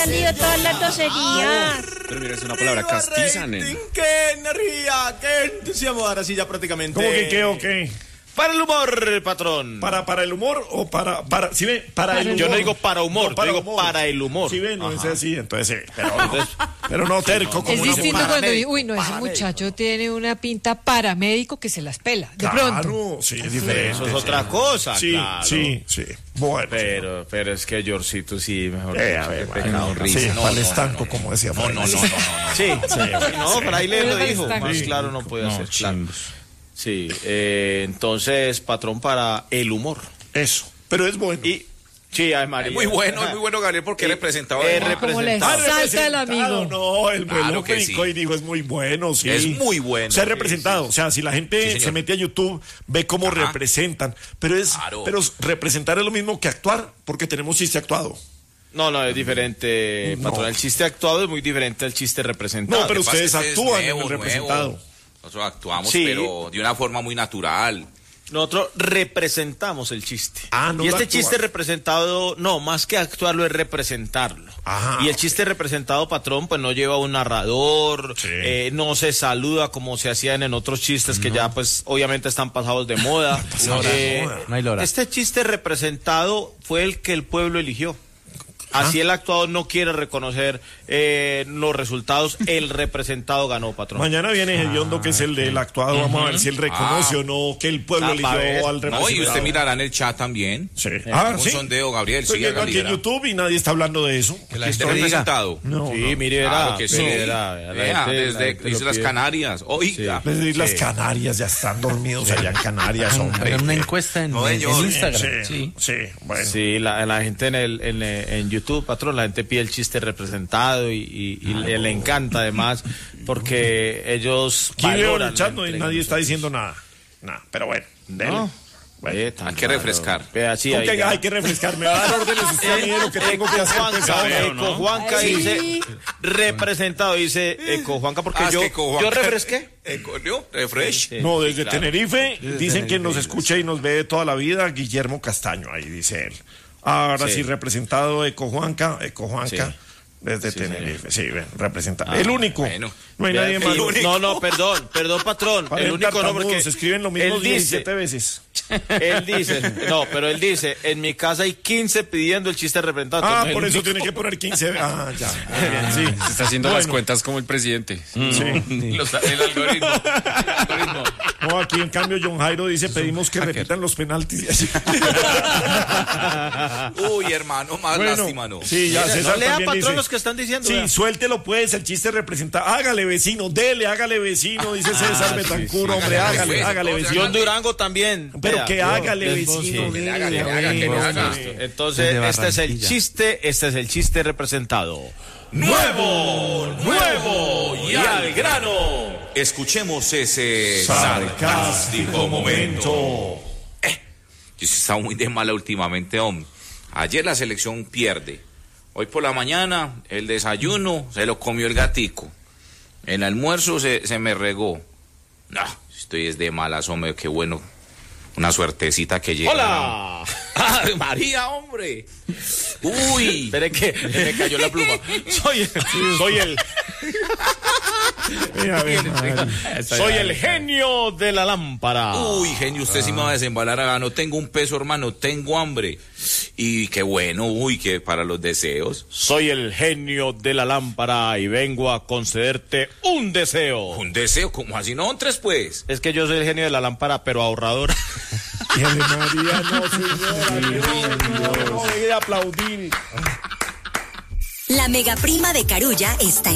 salido todas las groserías. Pero mira, es una palabra castiza, nene. ¡Qué energía! ¡Qué entusiasmo! Ahora sí, ya prácticamente. ¿Cómo que qué o qué? Para el humor, patrón. ¿Para el humor o para ¿sí ve? Para el humor. Yo no digo para humor, No, yo digo humor. para el humor. Sí ve, no es así, entonces sí. Pero no terco como Es una distinto mujer. cuando dice, uy, no, ese muchacho tiene una pinta paramédico que se las pela. De pronto. Claro, sí, es diferente. Eso es otra cosa, Sí, claro. sí. Bueno. Pero es que Georgito sí, mejor A dicho, ver, qué pecado risa. sí, No, para el no, estanco, como decía Fraile. Sí, no, Fraile lo dijo, más Sí. claro no puede ser, claro. Sí, entonces, patrón, para el humor. Eso, pero es bueno. Y, sí, ay, María. Es muy bueno, Gabriel, porque representaba. Como le salta el amigo. No, el Claro vuelo que brincó sí. y dijo, es muy bueno, sí. Es muy bueno. Se ha Sí, representado, sí. o sea, si la gente Sí, señor. se mete a YouTube, ve cómo representan, pero Claro. representar es lo mismo que actuar, porque tenemos chiste actuado. No, es diferente, No. patrón. El chiste actuado es muy diferente al chiste representado. No, pero Lo que pasa ustedes es que es actúan en nuevo, el representado. nuevo. Nosotros actuamos, Sí. pero de una forma muy natural. Nosotros representamos el chiste. No y lo este actúa. chiste representado, no, más que actuarlo es representarlo. Ajá, y el chiste representado, patrón, pues no lleva un narrador, Sí. no se saluda como se hacían en otros chistes que ya pues obviamente están pasados de moda. No hay lora. Este chiste representado fue el que el pueblo eligió. Así el actuador no quiere reconocer los resultados, el representado ganó, patrón. Mañana viene Gediondo, que es el del actuado. Vamos a ver si él reconoce o no que el pueblo pa' ver. eligió al No, representado. y usted mirará en el chat también. Sí. Un ¿sí? sondeo, Gabriel. Estoy Sí, viendo aquí en Gabriel. YouTube y nadie está hablando de eso. Que la gente representado. No, Sí, mire, Claro verá, que sí. verá, la Vea, gente- la desde gente lo Islas pide. Canarias. Oiga. Desde Islas Canarias ya están dormidos allá en Canarias, hombre. Hagan una encuesta en No, señor. Instagram. Sí, bueno. Sí, la gente en YouTube, patrón, la gente pide el chiste representado y le encanta además porque ellos Aquí veo en valoran el chat la no, y entrega. nadie está diciendo nada. Nada, pero bueno, dele. No. Bueno. Tan Hay que raro. refrescar. Vea, sí, ¿Cómo que ahí ya. hay que refrescar? Me va a dar órdenes usted a mí de lo que tengo que hacer. Pues, ahora. Eco Juanca Sí. dice representado, dice Eco Juanca porque Ah, es yo, que Eco yo Juanca- refresqué. ¿No? Refresh. Sí, No, sí, desde claro. Tenerife dicen que nos escucha y nos ve de toda la vida Guillermo Castaño, ahí dice él. Ahora sí, Sí. representado Eco Juanca, Sí. desde Sí, Tenerife. Sí, ven, representado. El único. bueno. No hay Vea nadie que- más. No, perdón, patrón. Para el el único no, porque se escriben lo mismo él dice, 17 veces. él dice, en mi casa hay 15 pidiendo el chiste representado. Ah, Entonces, por el eso único- tiene que poner 15. Ah, ya. Muy bien, sí. Ah, Mm. Está haciendo las Bueno. cuentas como el presidente. Sí. El algoritmo. No, aquí en cambio John Jairo dice, pedimos que repitan los penaltis. Uy, hermano, más lástima, ¿no? Sí, ya César No lea, también patrón, dice. los que están diciendo. Sí, vea. suéltelo pues, el chiste representa. Hágale vecino, dele, hágale vecino, dice César Betancur, hombre, hágale, hágale Entonces, vecino. John Durango también. Pero vea. que hágale Sí. vecino, Que le dele, haga, que le hágale. haga. Entonces, Desde este es el chiste representado. Nuevo y al grano. Escuchemos ese Sarcástico momento. Yo sí he estado muy de mala últimamente, hombre. Ayer la selección pierde. Hoy por la mañana el desayuno se lo comió el gatico. El almuerzo se me regó. No, estoy es de malas, hombre, qué bueno. Una suertecita que llega. ¡Hola! ¡Ah, María, hombre! ¡Uy! Espere que me cayó la pluma. Soy el genio de la lámpara. Uy, genio, usted sí me va a desembalar acá. No tengo un peso, hermano, tengo hambre. Y qué bueno, uy, que para los deseos. Soy el genio de la lámpara y vengo a concederte un deseo. Un deseo, ¿cómo así? No, tres pues. Es que yo soy el genio de la lámpara, pero ahorrador. Y Ave María, no, señora, no, deje de aplaudir. La mega prima de Carulla está